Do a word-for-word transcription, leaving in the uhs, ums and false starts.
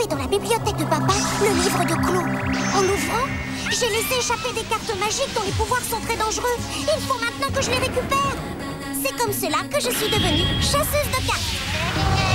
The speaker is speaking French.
trouvé dans la bibliothèque de papa le livre de Clou. En l'ouvrant, j'ai laissé échapper des cartes magiques dont les pouvoirs sont très dangereux. Il faut maintenant que je les récupère. C'est comme cela que je suis devenue chasseuse de cartes.